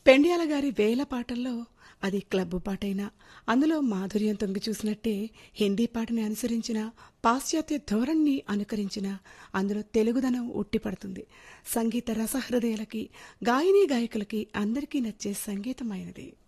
పెండ్యాల గారి వేల పాటల్లో అది క్లబ్బు పాటైనా అందులో మాధుర్యం తొంగి చూసినట్టే హిందీ పాటని అనుసరించిన పాశ్చాత్య ధోరణిని అనుకరించిన అందులో తెలుగుదనం ఉట్టిపడుతుంది. సంగీత రసహృదయులకి గాయనీ గాయకులకి అందరికీ నచ్చే సంగీతమైనది.